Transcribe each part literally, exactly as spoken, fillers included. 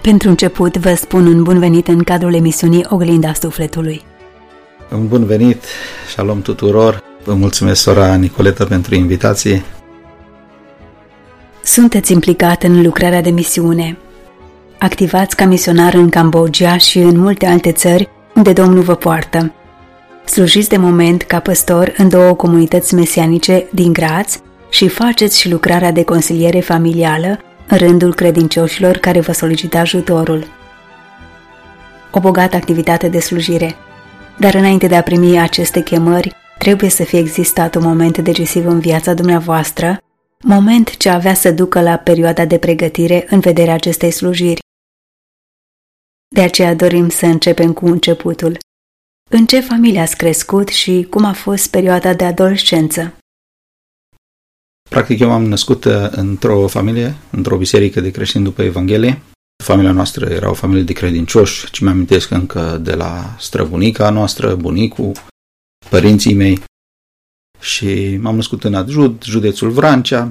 Pentru început, vă spun un bun venit în cadrul emisiunii Oglinda Sufletului. Un bun venit, shalom tuturor. Vă mulțumesc, sora Nicoleta, pentru invitație. Sunteți implicat în lucrarea de misiune. Activați ca misionar în Cambodgia și în multe alte țări unde Domnul vă poartă. Slujiți de moment ca păstor în două comunități mesianice din Graz și faceți și lucrarea de consiliere familială în rândul credincioșilor care vă solicită ajutorul. O bogată activitate de slujire. Dar înainte de a primi aceste chemări, trebuie să fie existat un moment decisiv în viața dumneavoastră, moment ce avea să ducă la perioada de pregătire în vederea acestei slujiri. De aceea dorim să începem cu începutul. În ce familie ați crescut și cum a fost perioada de adolescență? Practic, eu m-am născut într-o familie, într-o biserică de creștini după Evanghelie. Familia noastră era o familie de credincioși, ce mi-amintesc încă de la străbunica noastră, bunicul, părinții mei. Și m-am născut în Adjud, județul Vrancea.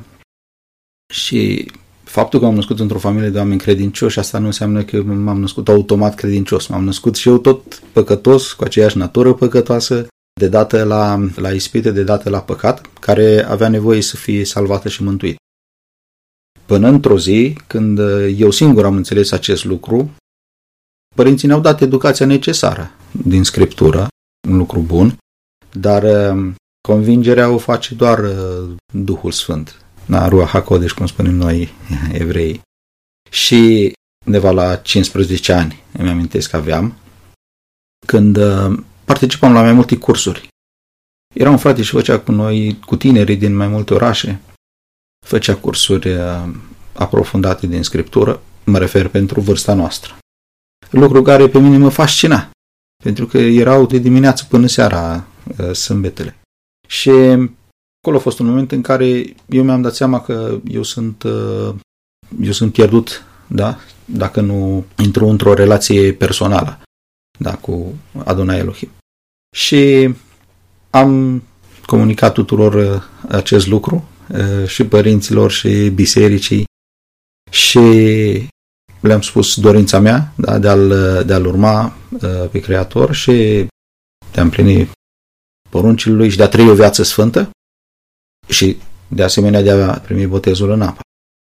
Și faptul că m-am născut într-o familie de oameni credincioși, asta nu înseamnă că m-am născut automat credincios. M-am născut și eu tot păcătos, cu aceeași natură păcătoasă, de dată la, la ispite, de dată la păcat, care avea nevoie să fie salvată și mântuită. Până într-o zi, când eu singur am înțeles acest lucru, părinții ne-au dat educația necesară din Scriptură, un lucru bun, dar convingerea o face doar Duhul Sfânt, na, Ruach HaKodesh, cum spunem noi evrei. Și undeva la cincisprezece ani, îmi amintesc că aveam, când participam la mai multe cursuri. Era un frate și făcea cu noi, cu tinerii din mai multe orașe, făcea cursuri aprofundate din Scriptură, mă refer pentru vârsta noastră. Lucru care pe mine mă fascina, pentru că erau de dimineață până seara sâmbetele. Și acolo a fost un moment în care eu mi-am dat seama că eu sunt, eu sunt pierdut, da? Dacă nu intru într-o relație personală, da, cu Adonai Elohim. Și am comunicat tuturor acest lucru, și părinților și bisericii, și le-am spus dorința mea, da, de, a-l, de a-l urma pe Creator și de a împlini poruncile lui și de a trăi o viață sfântă și de asemenea de a primi botezul în apă.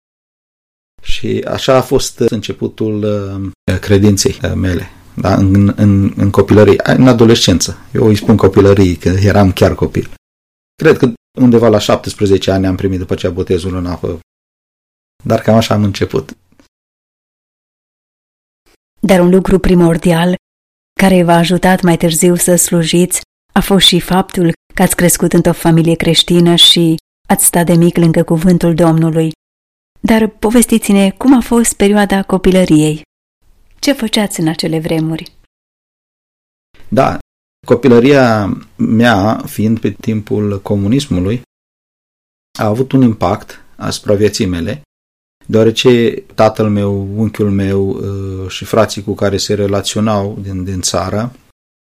Și așa a fost începutul credinței mele, da, în, în, în copilărie, în adolescență. Eu îi spun copilărie, că eram chiar copil. Cred că undeva la șaptesprezece ani am primit după aceea botezul în apă. Dar cam așa am început. Dar un lucru primordial care v-a ajutat mai târziu să slujiți a fost și faptul că ați crescut într-o familie creștină și ați stat de mic lângă cuvântul Domnului. Dar povestiți-ne cum a fost perioada copilăriei. Ce făceați în acele vremuri? Da, copilăria mea, fiind pe timpul comunismului, a avut un impact asupra vieții mele, deoarece tatăl meu, unchiul meu și frații cu care se relaționau din, din țară,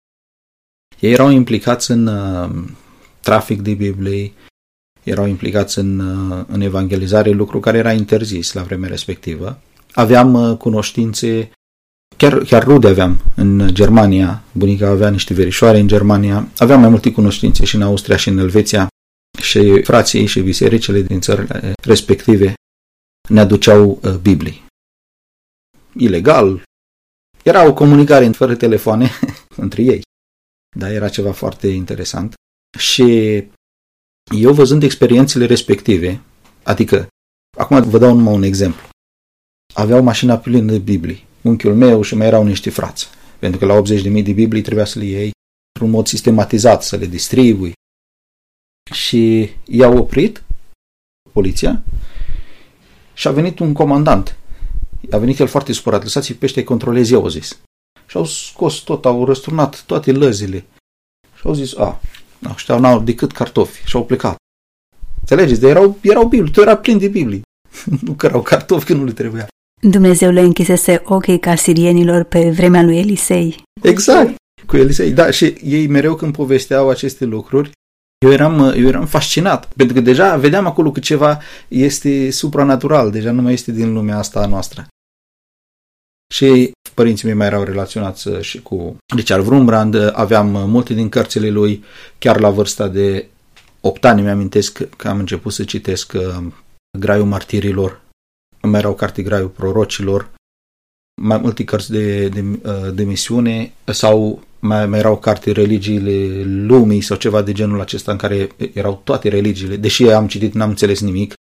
ei erau implicați în uh, trafic de Biblie, erau implicați în, uh, în evangelizare, lucru care era interzis la vremea respectivă. Aveam uh, cunoștințe, chiar, chiar rude aveam în Germania, bunica avea niște verișoare în Germania, aveam mai multe cunoștințe și în Austria și în Elveția, și frații și bisericile din țările respective ne aduceau uh, Biblii. Ilegal, era o comunicare fără telefoane între ei, dar era ceva foarte interesant. Și eu, văzând experiențele respective, adică, acum vă dau numai un exemplu, aveau mașina plină de Biblii, unchiul meu și mai erau niște frați, pentru că la optzeci de mii de Biblii trebuia să le iei într-un mod sistematizat, să le distribui. Și i-au oprit poliția și a venit un comandant. A venit el foarte supărat, lăsați-i pe ăștia, controlez eu, au zis. Și au scos tot, au răsturnat toate lăzile. Și au zis, a, ăștia n-au decât cartofi. Și au plecat. Înțelegeți? Dar erau, erau Biblii, tot era plin de Biblii. Nu că erau cartofi, că nu le trebuia. Dumnezeu le închisese ochii ca sirienilor pe vremea lui Elisei. Exact, cu Elisei. Da, și ei mereu când povesteau aceste lucruri, eu eram, eu eram fascinat, pentru că deja vedeam acolo că ceva este supranatural, deja nu mai este din lumea asta a noastră. Și părinții mei mai erau relaționați și cu Richard Wurmbrand, aveam multe din cărțile lui, chiar la vârsta de opt ani mi-amintesc că am început să citesc Graiul Martirilor, mai erau carte Graiul Prorocilor, mai multe cărți de, de, de misiune sau mai, mai erau carte Religiile Lumii sau ceva de genul acesta în care erau toate religiile, deși am citit, n-am înțeles nimic.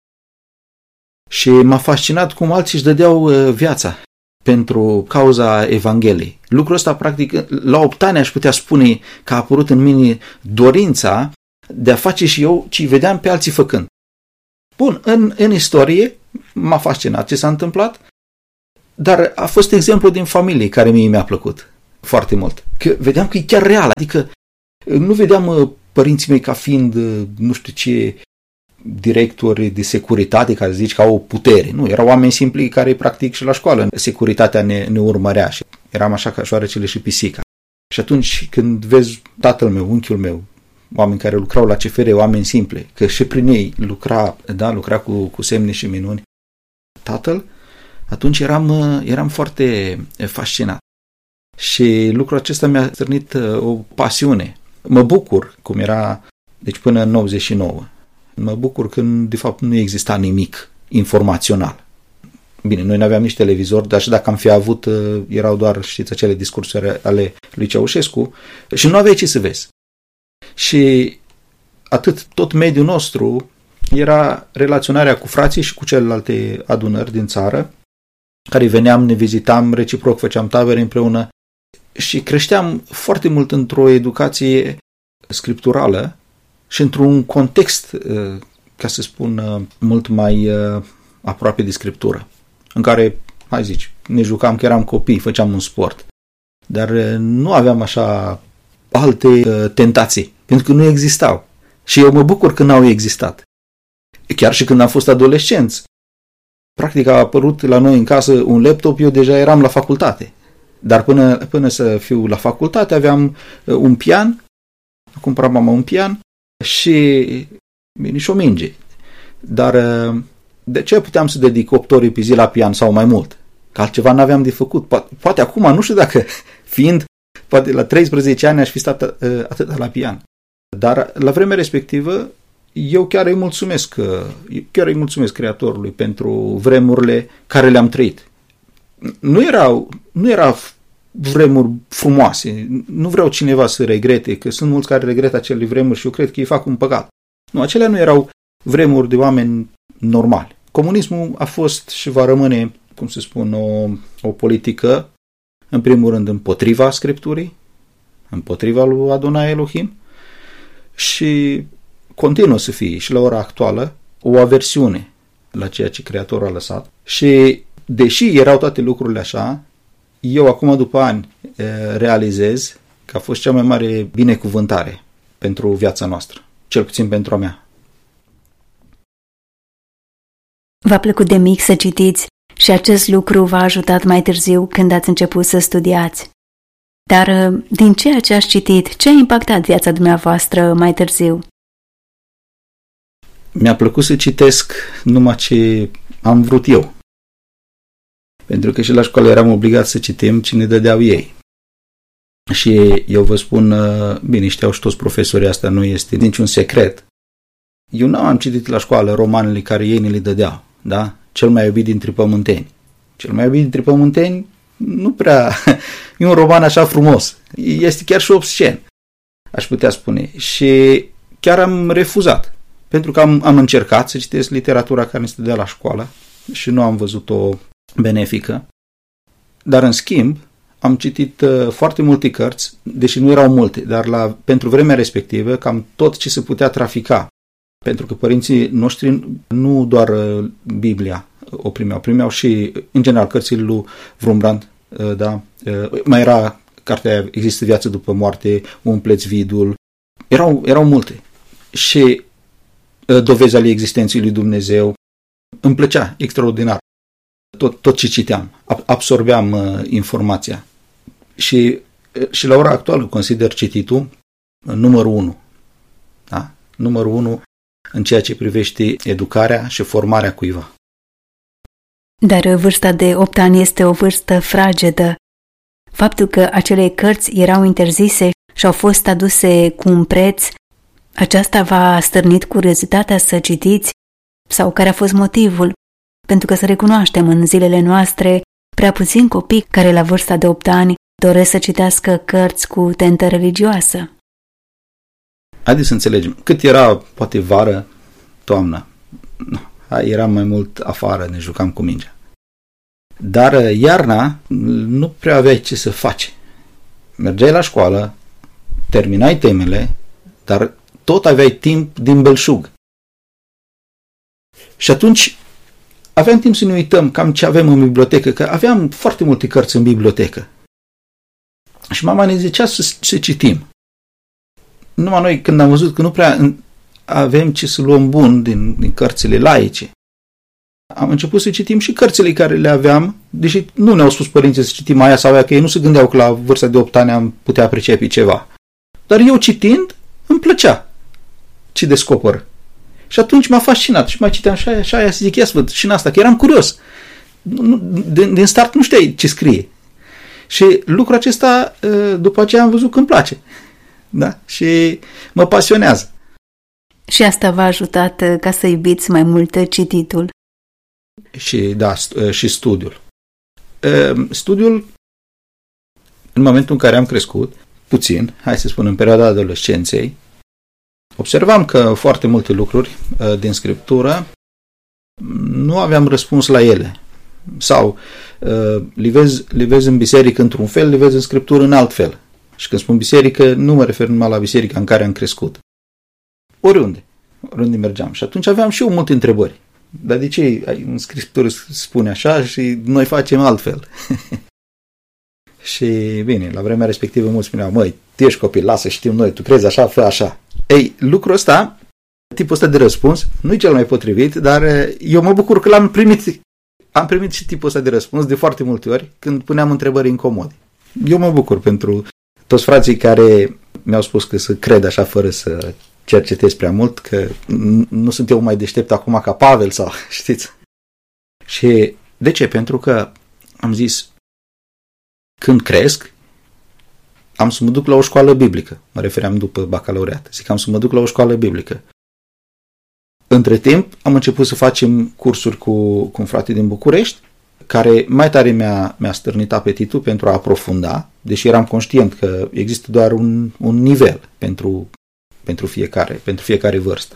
Și m-a fascinat cum alții își dădeau viața pentru cauza Evangheliei. Lucrul ăsta, practic, la opt ani aș putea spune că a apărut în mine dorința de a face și eu ce vedeam pe alții făcând. Bun, în, în istorie m-a fascinat ce s-a întâmplat, dar a fost exemplu din familie care mie mi-a plăcut foarte mult. Că vedeam că e chiar real, adică nu vedeam părinții mei ca fiind, nu știu ce, directori de securitate, care zici că au o putere. Nu, erau oameni simpli care practic și la școală securitatea ne, ne urmărea și eram așa ca șoarecele și pisica. Și atunci când vezi tatăl meu, unchiul meu, oameni care lucrau la C F R, oameni simple, că și prin ei lucra, da, lucra cu, cu semne și minuni tatăl, atunci eram, eram foarte fascinat. Și lucrul acesta mi-a stârnit o pasiune. Mă bucur, cum era, deci până în nouăzeci și nouă, mă bucur când, de fapt, nu exista nimic informațional. Bine, noi nu aveam nici televizor, dar și dacă am fi avut, erau doar, știți, acele discursuri ale lui Ceaușescu și nu aveai ce să vezi. Și atât, tot mediul nostru era relaționarea cu frații și cu celelalte adunări din țară, care veneam, ne vizitam, reciproc făceam tabere împreună și creșteam foarte mult într-o educație scripturală și într-un context, ca să spun, mult mai aproape de scriptură, în care, hai zici, ne jucam că eram copii, făceam un sport, dar nu aveam așa alte tentații, pentru că nu existau. Și eu mă bucur că n-au existat. Chiar și când am fost adolescenți, practic a apărut la noi în casă un laptop, eu deja eram la facultate. Dar până, până să fiu la facultate aveam un pian, a cumpărat mama un pian și bine, și o minge. Dar de ce puteam să dedic opt ore pe zi la pian sau mai mult? Că altceva n-aveam de făcut. Poate, poate acum, nu știu dacă, fiind, poate la treisprezece ani aș fi stat atât la pian. Dar la vremea respectivă, eu chiar îi mulțumesc, chiar îi mulțumesc Creatorului pentru vremurile care le-am trăit. Nu erau, nu erau vremuri frumoase. Nu vreau cineva să regrete, că sunt mulți care regretă acele vremuri și eu cred că îi fac un păcat. Nu, acelea nu erau vremuri de oameni normali. Comunismul a fost și va rămâne, cum să spun, o, o politică, în primul rând, împotriva Scripturii, împotriva lui Adonai Elohim și continuă să fie și la ora actuală o aversiune la ceea ce Creatorul a lăsat. Și deși erau toate lucrurile așa, eu acum după ani realizez că a fost cea mai mare binecuvântare pentru viața noastră, cel puțin pentru a mea. V-a plăcut de mic să citiți și acest lucru v-a ajutat mai târziu când ați început să studiați. Dar din ceea ce ați citit, ce a impactat viața dumneavoastră mai târziu? Mi-a plăcut să citesc numai ce am vrut eu. Pentru că și la școală eram obligat să citim ce ne dădeau ei. Și eu vă spun, bine, știau și toți profesorii, asta nu este niciun secret. Eu nu am citit la școală romanele care ei ne le dădeau, da? Cel mai iubit dintre pământeni. Cel mai iubit dintre pământeni nu prea... E un roman așa frumos. Este chiar și obscen, aș putea spune. Și chiar am refuzat. Pentru că am, am încercat să citesc literatura care ne se dădea la școală și nu am văzut-o benefică. Dar în schimb, am citit uh, foarte multe cărți, deși nu erau multe, dar la, pentru vremea respectivă, cam tot ce se putea trafica. Pentru că părinții noștri nu doar uh, Biblia o primeau, primeau și, în general, cărțile lui Wurmbrand, uh, da? uh, mai era cartea Există viață după moarte, Umpleți vidul, erau, erau multe. Și uh, dovezi ale existenței lui Dumnezeu. Îmi plăcea extraordinar tot, tot ce citeam, absorbeam uh, informația. Și, uh, și la ora actuală consider cititul uh, numărul unu. Da? Numărul unu în ceea ce privește educarea și formarea cuiva. Dar vârsta de opt ani este o vârstă fragedă. Faptul că acele cărți erau interzise și au fost aduse cu un preț, aceasta v-a stârnit curiozitatea să citiți? Sau care a fost motivul? Pentru că să recunoaștem, în zilele noastre, prea puțini copii care la vârsta de opt ani doresc să citească cărți cu tentă religioasă. Haideți să înțelegem. Cât era, poate, vară, toamnă, eram mai mult afară, ne jucam cu mingea. Dar iarna nu prea aveai ce să faci. Mergeai la școală, terminai temele, dar tot aveai timp din belșug. Și atunci aveam timp să ne uităm cam ce avem în bibliotecă, că aveam foarte multe cărți în bibliotecă. Și mama ne zicea să, să citim. Numai noi, când am văzut că nu prea avem ce să luăm bun din, din cărțile laice, am început să citim și cărțile care le aveam, deși nu ne-au spus părinții să citim aia sau aia, că ei nu se gândeau că la vârsta de opt ani am putea pricepi ceva. Dar eu citind, îmi plăcea ce descoper. Și atunci m-a fascinat și mai citeam și aia, și aia, să zic, ia să văd și în asta, că eram curios. Din, din start nu știai ce scrie. Și lucrul acesta, după aceea am văzut că îmi place. Da? Și mă pasionează. Și asta v-a ajutat ca să iubiți mai mult cititul. Și, da, și studiul. Studiul, în momentul în care am crescut, puțin, hai să spun, în perioada adolescenței, observam că foarte multe lucruri din Scriptură nu aveam răspuns la ele. Sau le vezi, le vezi în biserică într-un fel, le vezi în Scriptură în alt fel. Și când spun biserică, nu mă refer numai la biserica în care am crescut. Oriunde. Oriunde mergeam. Și atunci aveam și eu multe întrebări. Dar de ce în Scriptură spune așa și noi facem altfel? Și bine, la vremea respectivă mulți spuneau, măi, tu ești copil, lasă, știm noi, tu crezi așa, fă așa. Ei, lucrul ăsta, tipul ăsta de răspuns, nu e cel mai potrivit, dar eu mă bucur că l-am primit, am primit și tipul ăsta de răspuns de foarte multe ori când puneam întrebări incomode. Eu mă bucur pentru toți frații care mi-au spus că să cred așa fără să cercetez prea mult, că nu sunt eu mai deștept acum ca Pavel sau, știți? Și de ce? Pentru că am zis, când cresc, am să mă duc la o școală biblică. Mă refeream după bacalaureat. Zic, am să mă duc la o școală biblică. Între timp, am început să facem cursuri cu, cu un frate din București, care mai tare mi-a, mi-a stârnit apetitul pentru a aprofunda, deși eram conștient că există doar un, un nivel pentru, pentru, fiecare, pentru fiecare vârstă.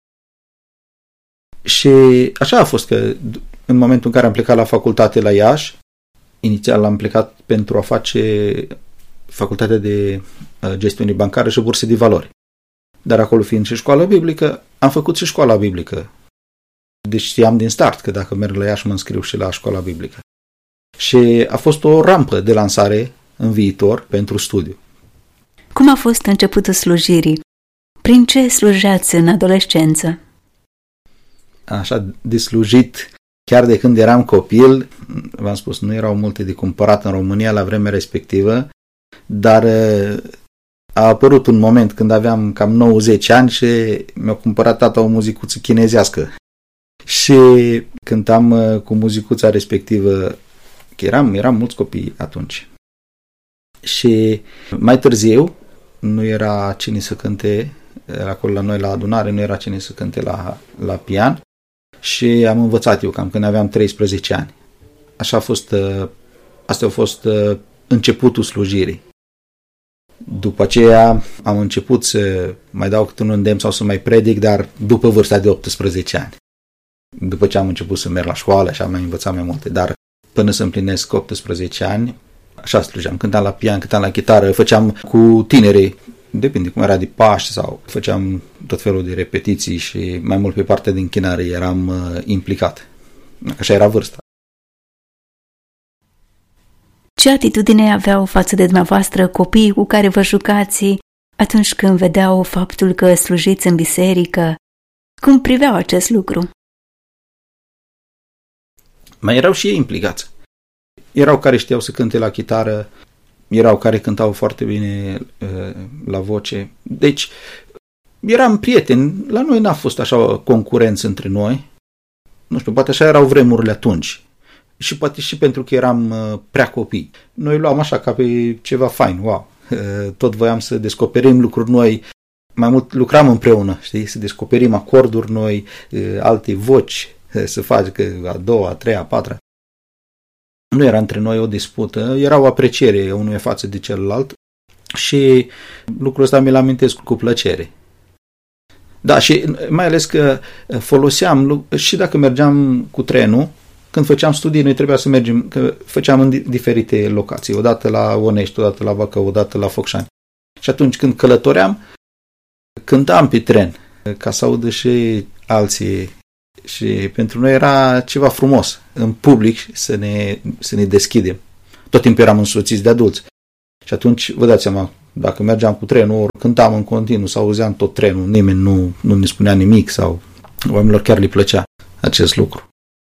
Și așa a fost că în momentul în care am plecat la facultate la Iași, inițial am plecat pentru a face facultatea de gestiune bancară și bursă de valori. Dar acolo fiind și școala biblică, am făcut și școala biblică. Deci știam din start că dacă merg la Iași mă înscriu și la școala biblică. Și a fost o rampă de lansare în viitor pentru studiu. Cum a fost începutul slujirii? Prin ce slujeați în adolescență? Așa, de slujit, chiar de când eram copil, v-am spus, nu erau multe de cumpărat în România la vremea respectivă, dar a apărut un moment când aveam cam nouăzeci ani și mi-a cumpărat tata o muzicuță chinezească. Și cântam cu muzicuța respectivă, că eram, eram mulți copii atunci. Și mai târziu, nu era cine să cânte, acolo la noi la adunare, nu era cine să cânte la, la pian și am învățat eu cam când aveam treisprezece ani. Așa a fost, asta a fost începutul slujirii. După aceea am început să mai dau câte un îndemn sau să mai predic, dar după vârsta de optsprezece ani. După ce am început să merg la școală și am mai învățat mai multe, dar până să împlinesc optsprezece ani, așa slujeam. Cântam la pian, cântam la chitară, făceam cu tinerii, depinde cum era de Paști sau făceam tot felul de repetiții și mai mult pe partea din închinare eram uh, implicat. Așa era vârsta. Ce atitudine aveau față de dumneavoastră copiii cu care vă jucați atunci când vedeau faptul că slujiți în biserică? Cum priveau acest lucru? Mai erau și ei implicați. Erau care știau să cânte la chitară, erau care cântau foarte bine uh, la voce. Deci, eram prieteni. La noi n-a fost așa o concurență între noi. Nu știu, poate așa erau vremurile atunci. și poate și pentru că eram prea copii. Noi luam așa ca pe ceva fain, wow. Tot voiam să descoperim lucruri noi, mai mult lucram împreună, știi? Să descoperim acorduri noi, alte voci, să faci că a doua, a treia, a patra. Nu era între noi o dispută, era o apreciere unuia față de celălalt și lucrul ăsta mi-l amintesc cu plăcere. Da, și mai ales că foloseam, și dacă mergeam cu trenul, când făceam studii, noi trebuia să mergem, că făceam în diferite locații, odată la Onești, odată la Bacău, odată la Focșani. Și atunci când călătoream, cântam pe tren, ca să audă și alții. Și pentru noi era ceva frumos, în public, să ne, să ne deschidem. Tot timpul eram însoțiți de adulți. Și atunci, vă dați seama, dacă mergeam cu trenul, ori cântam în continuu, sau auzeam tot trenul, nimeni nu, nu ne spunea nimic, sau oamenilor chiar le plăcea acest lucru.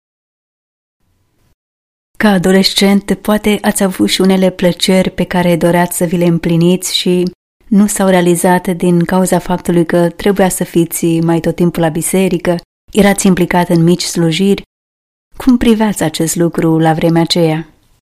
Ca adolescent, poate ați avut și unele plăceri pe care doreați să vi le împliniți și nu s-au realizat din cauza faptului că trebuia să fiți mai tot timpul la biserică, erați implicat în mici slujiri. Cum priveați acest lucru la vremea aceea?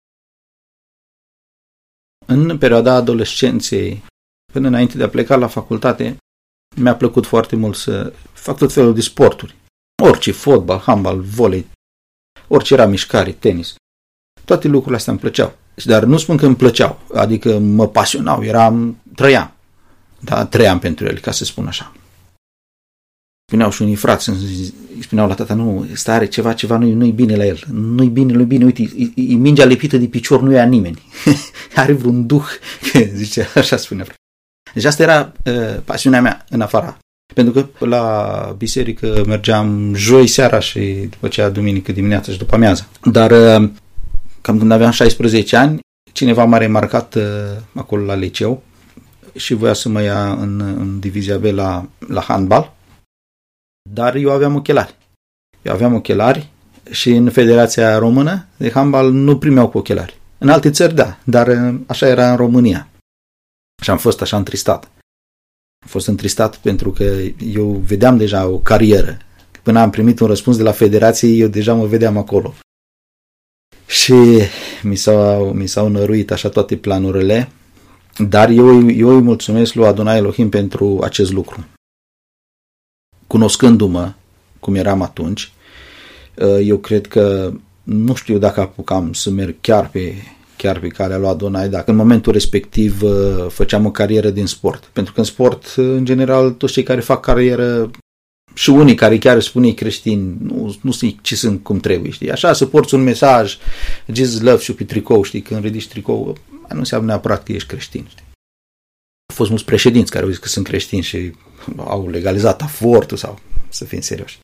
În perioada adolescenței, până înainte de a pleca la facultate, mi-a plăcut foarte mult să fac tot felul de sporturi. Orice, fotbal, handbal, volei, orice era mișcare, tenis. Toate lucrurile astea îmi plăceau. Dar nu spun că îmi plăceau, adică mă pasionau, eram, trăiam. Da, trăiam pentru ele, ca să spun așa. Spuneau și unii frați, îi spuneau la tata, nu, ăsta are ceva, ceva, nu-i, nu-i bine la el, nu-i bine, nu-i bine, uite, e, e mingea lipită de picior, nu ia nimeni. Are vreun duh, zice, așa spunea. Deci asta era uh, pasiunea mea în afara. Pentru că la biserică mergeam joi seara și după aceea duminică dimineața și după amiază. Dar uh, cam când aveam șaisprezece ani, cineva m-a remarcat uh, acolo la liceu și voia să mă ia în, în divizia B la, la handbal. Dar eu aveam ochelari. Eu aveam ochelari și în Federația Română de handbal nu primeau cu ochelari. În alte țări, da, dar așa era în România. Și am fost așa întristat. Am fost întristat pentru că eu vedeam deja o carieră. Până am primit un răspuns de la Federație, eu deja mă vedeam acolo. Și mi s-au, mi s-au năruit așa toate planurile, dar eu, eu îi mulțumesc lui Adonai Elohim pentru acest lucru. Cunoscându-mă cum eram atunci, eu cred că nu știu dacă apucam să merg chiar pe, chiar pe calea lui Adonai, dacă în momentul respectiv făceam o carieră din sport. Pentru că în sport, în general, toți cei care fac carieră și unii care chiar spun ei creștini, nu, nu știu ce sunt cum trebuie, știi? Așa, să porți un mesaj, Jesus loves you pe tricou, știi? Când ridici tricou, nu înseamnă neapărat că ești creștin, știi? Au fost mulți președinți care au zis că sunt creștini și au legalizat avortul sau să fim serioși.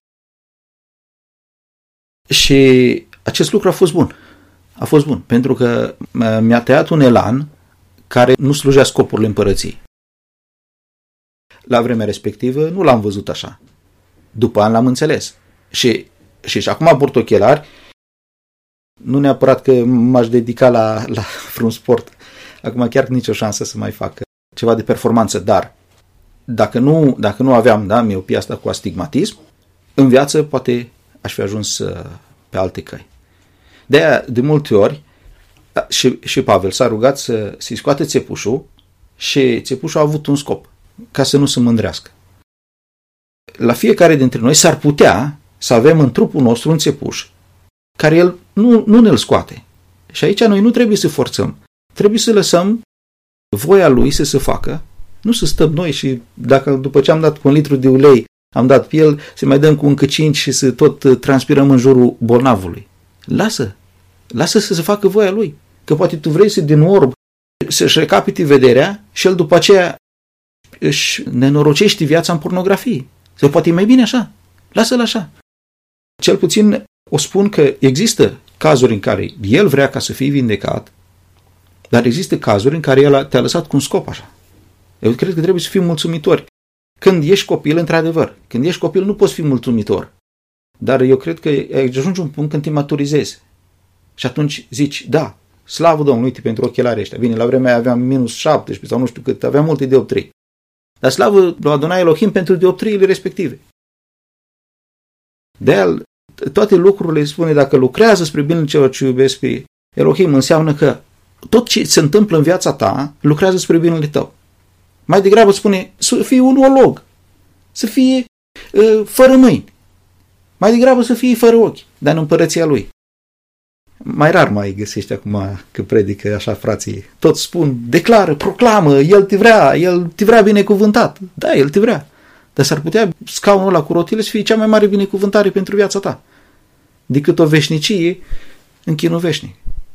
Și acest lucru a fost bun. A fost bun, pentru că mi-a tăiat un elan care nu slujea scopurile împărăției. La vremea respectivă nu l-am văzut așa. După ani l-am înțeles. Și, și, și acum port ochelari, nu neapărat că m-aș dedica la, la vreun sport. Acum chiar nicio șansă să mai fac ceva de performanță, dar dacă nu, dacă nu aveam, da, miopia asta cu astigmatism, în viață poate aș fi ajuns uh, pe alte căi. De-aia, de multe ori, și, și Pavel s-a rugat să, să-i scoate țepușul și țepușul a avut un scop, ca să nu se mândrească. La fiecare dintre noi s-ar putea să avem în trupul nostru un țepuș care el nu, nu ne-l scoate. Și aici noi nu trebuie să forțăm. Trebuie să lăsăm voia lui să se facă, nu să stăm noi și dacă după ce am dat cu un litru de ulei am dat pe el, să mai dăm cu încă cinci și să tot transpirăm în jurul bolnavului. Lasă, lasă să se facă voia lui, că poate tu vrei să din orb să-și recapite vederea și el după aceea își nenorocește viața în pornografie. Sau poate e mai bine așa, lasă-l așa. Cel puțin o spun că există cazuri în care el vrea ca să fii vindecat, dar există cazuri în care el te-a lăsat cu un scop așa. Eu cred că trebuie să fim mulțumitori. Când ești copil, într-adevăr, când ești copil nu poți fi mulțumitor. Dar eu cred că ajungi un punct când te maturizezi. Și atunci zici, da, slavă Domnului, uite, pentru ochelarii ăștia. Bine, la vremea aia aveam minus șaptesprezece sau nu știu cât, aveam multe dioptrii. Dar slavă lui Adonai Elohim pentru dioptriile respective. De-aia toate lucrurile, spune, dacă lucrează spre binele celor ce iubesc pe Elohim, înseamnă că tot ce se întâmplă în viața ta lucrează spre binele tău. Mai degrabă spune să fii un olog, să fie uh, fără mâini, mai degrabă să fie fără ochi, dar în împărăția lui. Mai rar mai găsești acum că predică așa frații. Toți spun, declară, proclamă, el te vrea, el te vrea binecuvântat. Da, el te vrea. Dar s-ar putea scaunul ăla cu rotile să fie cea mai mare binecuvântare pentru viața ta, decât o veșnicie în chinul veșnic.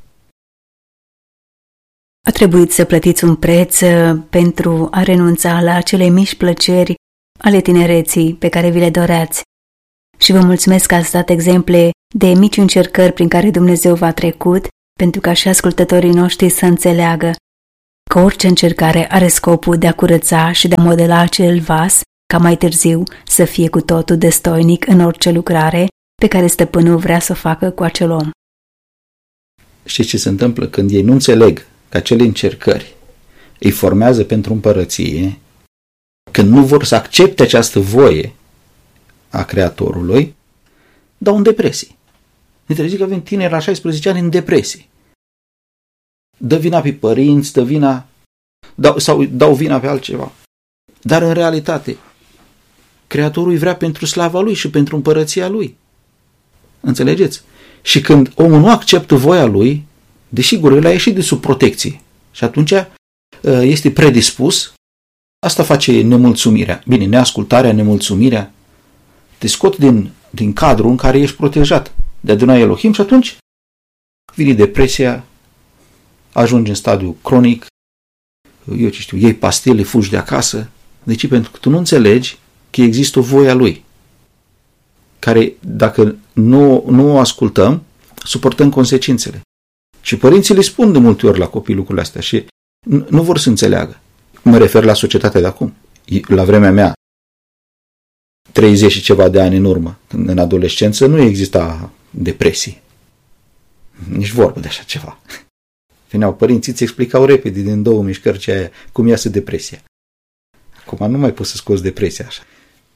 A trebuit să plătiți un preț pentru a renunța la acele mici plăceri ale tinereții pe care vi le doreați. Și vă mulțumesc că ați dat exemple de mici încercări prin care Dumnezeu v-a trecut, pentru ca și ascultătorii noștri să înțeleagă că orice încercare are scopul de a curăța și de a modela acel vas, ca mai târziu să fie cu totul destoinic în orice lucrare pe care stăpânul vrea să o facă cu acel om. Știți ce se întâmplă? Când ei nu înțeleg că acele încercări îi formează pentru împărăție, când nu vor să accepte această voie a Creatorului, dau în depresie. Ne trezim că avem tineri la șaisprezece ani în depresie. Dă vina pe părinți, dă vina, dau, sau dau vina pe altceva. Dar în realitate, Creatorul îi vrea pentru slava lui și pentru împărăția lui. Înțelegeți? Și când omul nu acceptă voia lui, desigur, el a ieșit de sub protecție. Și atunci este predispus. Asta face nemulțumirea. Bine, neascultarea, nemulțumirea. Te scot din, din cadrul în care ești protejat de Adonai Elohim și atunci vine depresia, ajungi în stadiu cronic, eu ce știu, iei pastile, fugi de acasă. De ce? Pentru că tu nu înțelegi că există o voie a lui, care, dacă nu, nu o ascultăm, suportăm consecințele. Și părinții le spun de multe ori la copii lucrurile astea și nu, nu vor să înțeleagă. Mă refer la societatea de acum. La vremea mea, treizeci și ceva de ani în urmă, în adolescență, nu exista depresie. Nici vorbă de așa ceva. Veneau părinții, îți explicau repede din două mișcări ce aia, cum iasă depresia. Acum nu mai poți să scoți depresia așa.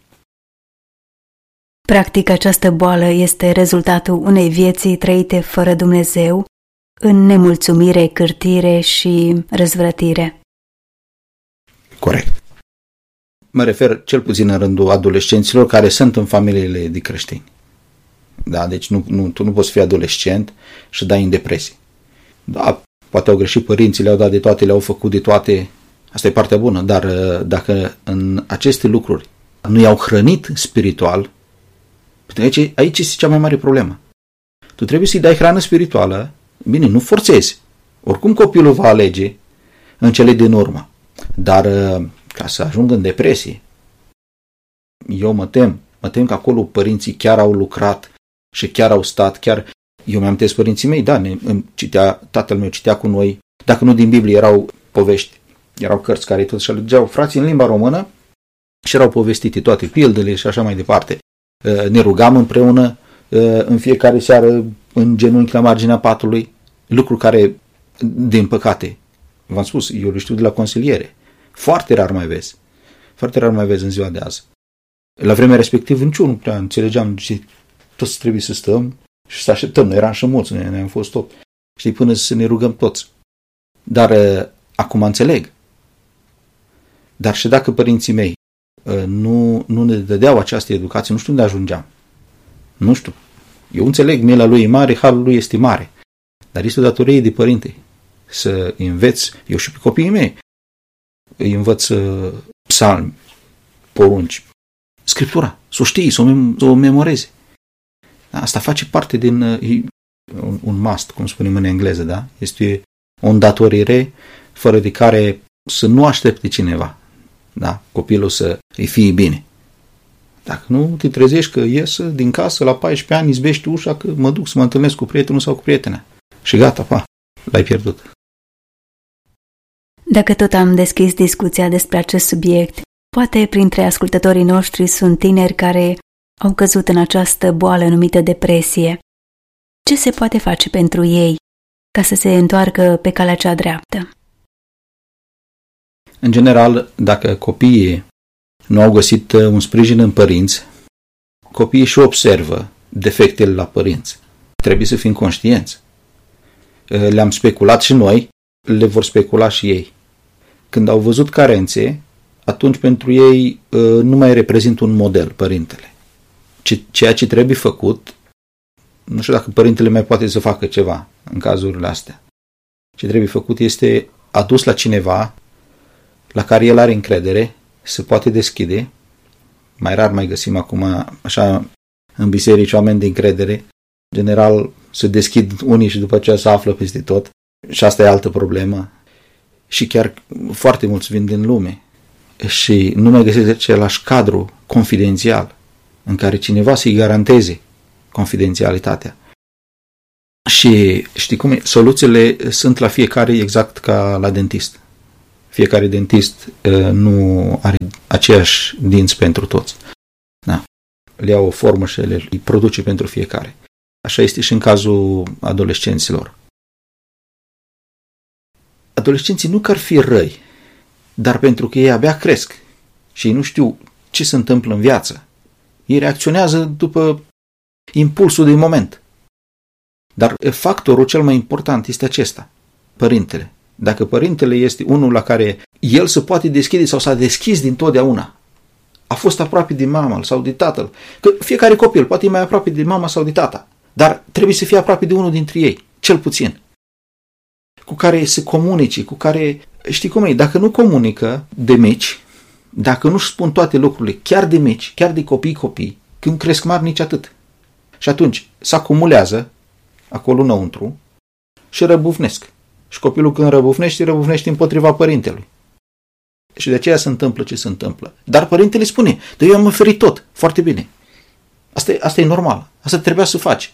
Practic, această boală este rezultatul unei vieții trăite fără Dumnezeu, în nemulțumire, cârtire și răzvrătire. Corect. Mă refer cel puțin în rândul adolescenților care sunt în familiile de creștini. Da, deci nu, nu, tu nu poți fi adolescent și dai în depresie. Da, poate au greșit părinții, le-au dat de toate, le-au făcut de toate. Asta e partea bună, dar dacă în aceste lucruri nu i-au hrănit spiritual, aici, aici este cea mai mare problemă. Tu trebuie să-i dai hrană spirituală, bine, nu forțezi. Oricum copilul va alege în cele din urmă. Dar ca să ajungă în depresie, eu mă tem, mă tem că acolo părinții chiar au lucrat și chiar au stat, chiar, eu mi-am amintesc părinții mei, da, ne, citea, tatăl meu citea cu noi, dacă nu din Biblie, erau povești, erau cărți care tot și alegeau frații în limba română și erau povestite toate pildele și așa mai departe. Ne rugam împreună în fiecare seară în genunchi la marginea patului, lucru care, din păcate, v-am spus, eu le știu de la consiliere, foarte rar mai vezi. Foarte rar mai vezi în ziua de azi. La vremea respectivă nici eu nu prea înțelegeam ce toți trebuie să stăm și să așteptăm. Noi eram și mulți, noi ne-am fost tot. Știi, până să ne rugăm toți. Dar acum înțeleg. Dar și dacă părinții mei nu, nu ne dădeau această educație, nu știu unde ajungeam. Nu știu. Eu înțeleg, mila lui e mare, harul lui este mare. Dar este o datorie de părinte să înveți, eu și pe copiii mei, îi învăț psalmi, porunci, Scriptura, să o știi, să o, mem- să o memoreze. Asta face parte din un, un must, cum spunem în engleză, da? Este o îndatorire fără de care să nu aștepte cineva, da? Copilul să îi fie bine. Dacă nu te trezești că ies din casă la paisprezece ani, izbești ușa că mă duc să mă întâlnesc cu prietenul sau cu prietena. Și gata, pa, l-ai pierdut. Dacă tot am deschis discuția despre acest subiect, poate printre ascultătorii noștri sunt tineri care au căzut în această boală numită depresie. Ce se poate face pentru ei ca să se întoarcă pe calea cea dreaptă? În general, dacă copiii nu au găsit un sprijin în părinți, copiii și observă defectele la părinți. Trebuie să fim conștienți. Le-am speculat și noi, le vor specula și ei. Când au văzut carențe, atunci pentru ei nu mai reprezintă un model, părintele. Ceea ce trebuie făcut, nu știu dacă părintele mai poate să facă ceva în cazurile astea. Ce trebuie făcut este adus la cineva la care el are încredere, se poate deschide. Mai rar mai găsim acum așa în biserici oameni de încredere. General se deschid unii și după aceea se află peste tot. Și asta e altă problemă. Și chiar foarte mulți vin din lume. Și nu mai găsesc același cadru confidențial în care cineva să-i garanteze confidențialitatea. Și știi cum e? Soluțiile sunt la fiecare exact ca la dentist. Fiecare dentist uh, nu are aceiași dinți pentru toți. Da. Le ia o formă și le îi produce pentru fiecare. Așa este și în cazul adolescenților. Adolescenții nu că ar fi răi, dar pentru că ei abia cresc și ei nu știu ce se întâmplă în viață, ei reacționează după impulsul din moment. Dar factorul cel mai important este acesta, părintele. Dacă părintele este unul la care el se poate deschide sau s-a deschis dintotdeauna, a fost aproape de mama sau de tatăl, că fiecare copil poate fi mai aproape de mama sau de tata, dar trebuie să fie aproape de unul dintre ei, cel puțin, cu care se comunice, cu care, știi cum e, dacă nu comunică de mici, dacă nu-și spun toate lucrurile, chiar de mici, chiar de copii-copii, când cresc mari nici atât. Și atunci se acumulează acolo înăuntru și răbufnesc. Și copilul când răbufnește, răbufnește împotriva părintelui. Și de aceea se întâmplă ce se întâmplă. Dar părintele spune, dar eu am oferit tot, foarte bine. Asta e, asta e normal, asta trebuia să faci.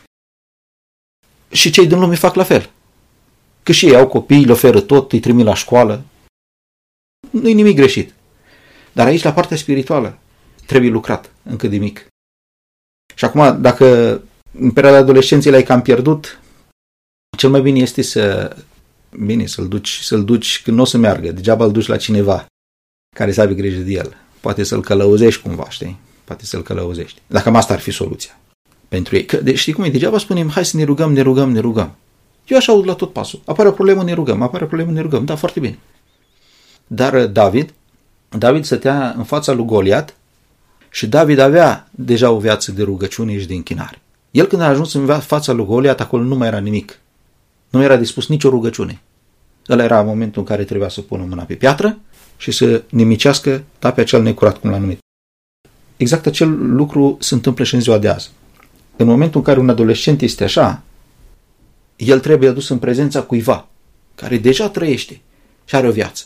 Și cei din lume fac la fel. Că și ei au copii, le oferă tot, îi trimit la școală. Nu-i nimic greșit. Dar aici, la partea spirituală, trebuie lucrat încă de mic. Și acum, dacă în perioada adolescenței l-ai cam pierdut, cel mai bine este să, bine, să-l duci, să-l duci când nu o să meargă. Degeaba îl duci la cineva care să aibă grijă de el. Poate să-l călăuzești cumva, știi? Poate să-l călăuzești. Dacă cam asta ar fi soluția pentru ei. Că, de, știi cum e? Degeaba spunem, hai să ne rugăm, ne rugăm, ne rugăm. Eu așa aud la tot pasul. Apare o problemă, ne rugăm. Apare o problemă, ne rugăm. Da, foarte bine. Dar David, David stătea în fața lui Goliat și David avea deja o viață de rugăciune și de închinare. El când a ajuns în fața lui Goliat, acolo nu mai era nimic. Nu era dispus nicio rugăciune. Ăla era momentul în care trebuia să pună mâna pe piatră și să nimicească, da, pe acel necurat, cum l-a numit. Exact acel lucru se întâmplă și în ziua de azi. În momentul în care un adolescent este așa, el trebuie adus în prezența cuiva care deja trăiește și are o viață.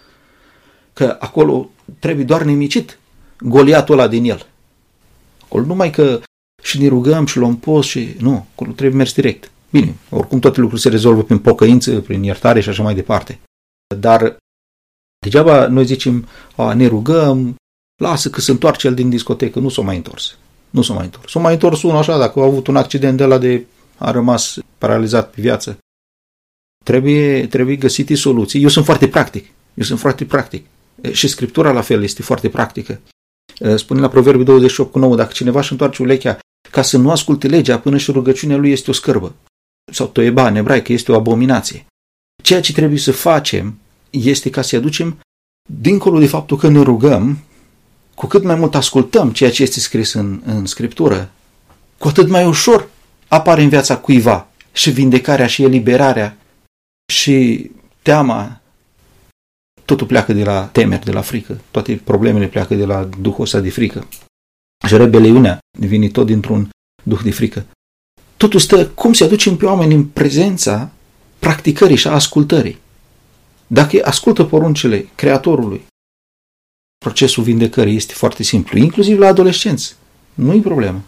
Că acolo trebuie doar nimicit Goliatul ăla din el. Acolo numai că și ne rugăm și luăm post și... Nu, acolo trebuie mers direct. Bine, oricum toate lucrurile se rezolvă prin pocăință, prin iertare și așa mai departe. Dar degeaba noi zicem, a, ne rugăm, lasă că se întoarce el din discotecă. Nu s-o mai întors. Nu s-o mai întors. S-o mai întors unul așa, dacă a avut un accident de ăla de... a rămas paralizat pe viață. Trebuie, trebuie găsite soluții. Eu sunt foarte practic. Eu sunt foarte practic. Și Scriptura la fel este foarte practică. Spune la Proverbii douăzeci și opt cu nouă, dacă cineva își întoarce urechea ca să nu asculte legea până și rugăciunea lui este o scârbă. Sau toeba în ebraică este o abominație. Ceea ce trebuie să facem este ca să-i aducem, dincolo de faptul că ne rugăm, cu cât mai mult ascultăm ceea ce este scris în, în Scriptură, cu atât mai ușor apare în viața cuiva și vindecarea și eliberarea și teama. Totul pleacă de la temeri, de la frică. Toate problemele pleacă de la duhul ăsta de frică. Și rebeliunea vine tot dintr-un duh de frică. Totul stă cum se aducem pe oameni în prezența practicării și a ascultării. Dacă ascultă poruncile Creatorului, procesul vindecării este foarte simplu, inclusiv la adolescenți. Nu-i problemă.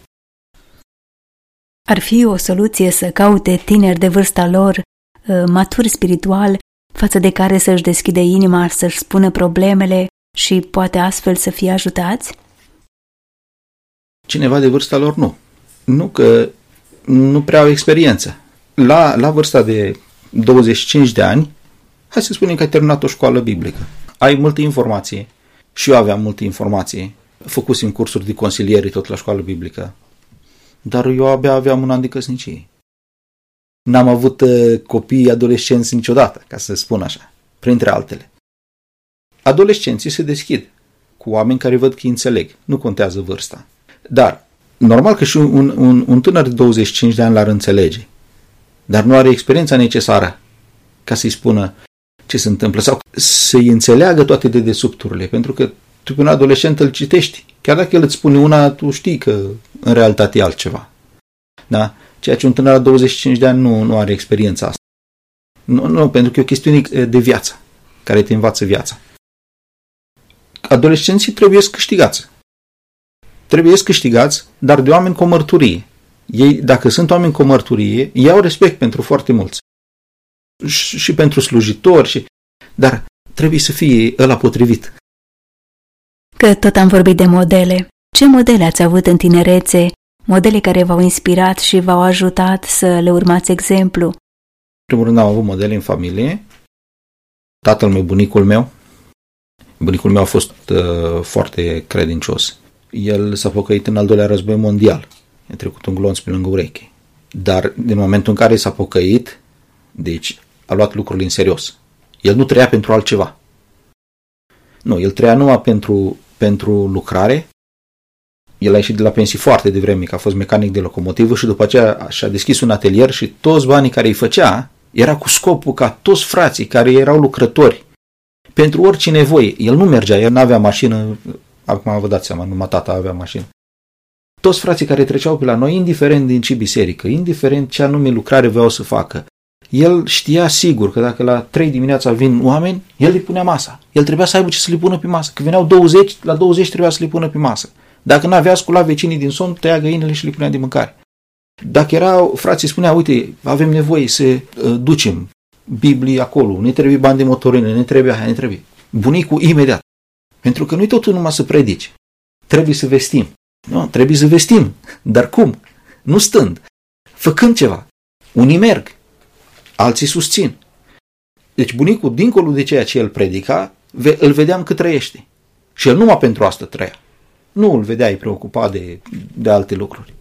Ar fi o soluție să caute tineri de vârsta lor, maturi spiritual, față de care să-și deschide inima, să-și spună problemele și poate astfel să fie ajutați? Cineva de vârsta lor nu. Nu că nu prea au experiență. La, la vârsta de douăzeci și cinci de ani, hai să spunem că ai terminat o școală biblică. Ai multă informație. Și eu aveam multă informație. Făcusem cursuri de consiliere tot la școală biblică. dar eu abia aveam un an de căsnicie. N-am avut uh, copii adolescenți niciodată, ca să spun așa, printre altele. Adolescenții se deschid cu oameni care văd că îi înțeleg, nu contează vârsta. Dar, normal că și un, un, un tânăr de douăzeci și cinci de ani l-ar înțelege, dar nu are experiența necesară ca să-i spună ce se întâmplă sau să-i înțeleagă toate dedesubturile, pentru că tu pe un adolescent îl citești, chiar dacă el îți spune una, tu știi că în realitate e altceva. Da? Ceea ce un tânăr la douăzeci și cinci de ani nu, nu are experiența asta. Nu, nu, pentru că e o chestiune de viață, care te învață viața. Adolescenții trebuie să câștigați. Trebuie să câștigați, dar de oameni cu o mărturie. Ei, dacă sunt oameni cu o mărturie, ei au respect pentru foarte mulți. Și, și pentru slujitori, și... dar trebuie să fie ăla potrivit. Că tot am vorbit de modele. Ce modele ați avut în tinerețe? Modele care v-au inspirat și v-au ajutat să le urmați exemplu? În primul rând am avut modele în familie. Tatăl meu, bunicul meu. Bunicul meu a fost uh, foarte credincios. El s-a pocăit în al doilea război mondial. A trecut un glonț pe lângă ureche. Dar din momentul în care s-a pocăit, deci a luat lucrurile în serios. El nu trăia pentru altceva. Nu, el trăia numai pentru, pentru lucrare. El a ieșit de la pensii foarte devreme, că a fost mecanic de locomotivă și după aceea și-a deschis un atelier și toți banii care îi făcea era cu scopul ca toți frații care erau lucrători pentru orice nevoie. El nu mergea, el nu avea mașină, acum vă dați seama, numai tata avea mașină. Toți frații care treceau pe la noi, indiferent din ce biserică, indiferent ce anume lucrare voiau să facă, el știa sigur că dacă la trei dimineața vin oameni, el îi punea masa. El trebuia să aibă ce să le pună pe masă. Că veneau douăzeci, la douăzeci trebuia să le pună pe masă. Dacă n-avea, scula vecinii din somn, tăia găinile și le punea de mâncare. Dacă erau, frații spunea, uite, avem nevoie să uh, ducem Biblii acolo, ne trebuie bani de motorină, ne trebuie aia, ne trebuie. Bunicul imediat. Pentru că nu-i totul numai să predici. Trebuie să vestim. Nu, trebuie să vestim. Dar cum? Nu stând. Făcând ceva. Unii merg. Alții susțin. Deci bunicul, dincolo de ceea ce el predica, îl vedeam că trăiește. Și el numai pentru asta trăia. Nu îl vedeai preocupat de, de alte lucruri.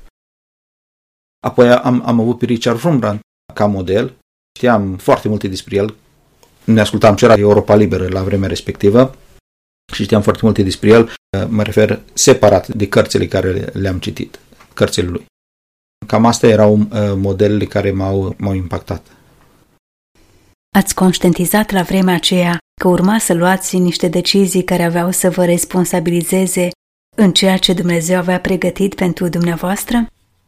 Apoi am, am avut pe Richard Wurmbrand ca model. Știam foarte multe despre el. Ne ascultam ce era Europa Liberă la vremea respectivă și știam foarte multe despre el. Mă refer separat de cărțile care le-am citit, cărțile lui. Cam astea erau modelele care m-au, m-au impactat. Ați conștientizat la vremea aceea că urma să luați niște decizii care aveau să vă responsabilizeze în ceea ce Dumnezeu avea pregătit pentru dumneavoastră?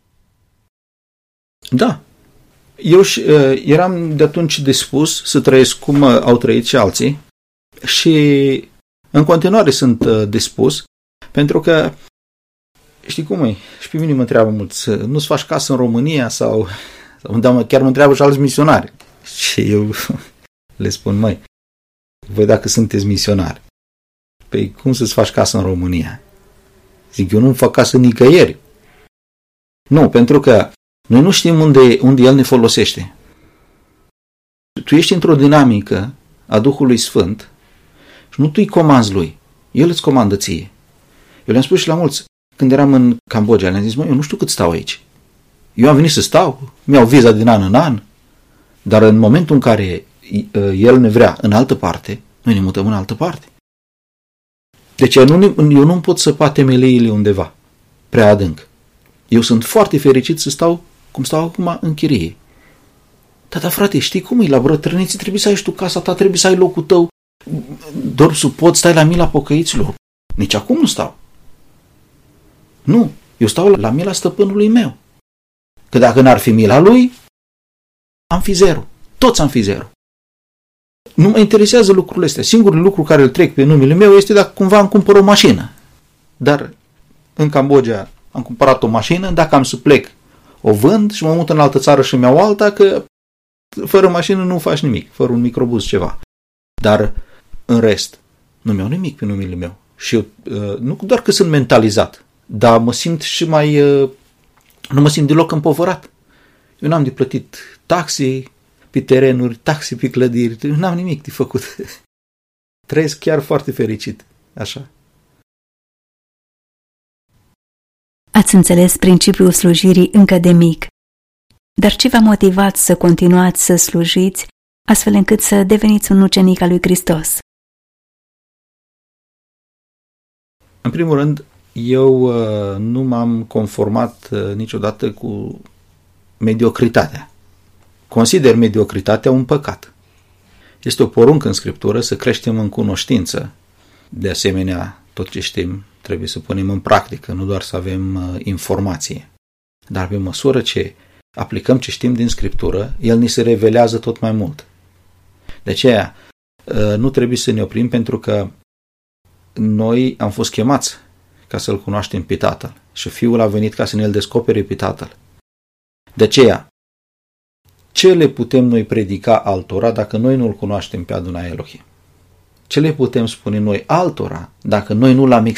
Da. Eu și, uh, eram de atunci dispus să trăiesc cum uh, au trăit și alții și în continuare sunt uh, dispus, pentru că știi cum e? Și pe mine mă întreabă mulți, nu-ți faci casă în România sau, sau chiar mă întreabă și alți misionari. Și eu le spun, măi, voi dacă sunteți misionari, păi cum să-ți faci casă în România? Zic, eu nu-mi fac casă nicăieri. Nu, pentru că noi nu știm unde, unde El ne folosește. Tu ești într-o dinamică a Duhului Sfânt și nu tu îi comanzi Lui, El îți comandă ție. Eu le-am spus și la mulți, când eram în Cambodgia, le-am zis, măi, eu nu știu cât stau aici. Eu am venit să stau, mi-au viza din an în an, dar în momentul în care El ne vrea în altă parte, noi ne mutăm în altă parte. Deci eu nu, eu nu pot săpa temeliile undeva, prea adânc. Eu sunt foarte fericit să stau, cum stau acum, în chirie. Tata, frate, știi cum e? La brătrâneții trebuie să ai și tu casa ta, trebuie să ai locul tău. Doar să poți stai la mila pocăiților. Nici acum nu stau. Nu, eu stau la mila stăpânului meu. Că dacă n-ar fi mila lui, am fi zero. Toți am fi zero. Nu mă interesează lucrurile astea. Singurul lucru care îl trec pe numele meu este dacă cumva îmi cumpăr o mașină. Dar în Cambodgia am cumpărat o mașină, dacă am să plec, o vând și mă mut în altă țară și îmi iau alta, că fără mașină nu faci nimic, fără un microbuz ceva. Dar în rest, nu mi-au nimic pe numele meu. Și eu, nu doar că sunt mentalizat, dar mă simt și mai, nu mă simt deloc împovărat. Eu n-am de plătit taxe pe terenuri, taxe pe clădiri, eu n-am nimic de făcut. Trăiesc chiar foarte fericit, așa. Ați înțeles principiul slujirii încă de mic. Dar ce v-a motivat să continuați să slujiți, astfel încât să deveniți un ucenic al lui Hristos? În primul rând, eu uh, nu m-am conformat uh, niciodată cu mediocritatea. Consider mediocritatea un păcat. Este o poruncă în Scriptură să creștem în cunoștință. De asemenea, tot ce știm trebuie să punem în practică, nu doar să avem uh, informație. Dar pe măsură ce aplicăm ce știm din Scriptură, El ni se revelează tot mai mult. De aceea, uh, nu trebuie să ne oprim, pentru că noi am fost chemați ca să-L cunoaștem pe Tatăl și Fiul a venit ca să ne-L descopere pe Tatăl. De aceea, ce le putem noi predica altora dacă noi nu-L cunoaștem pe Adonai Elohim? Ce le putem spune noi altora dacă noi nu L-am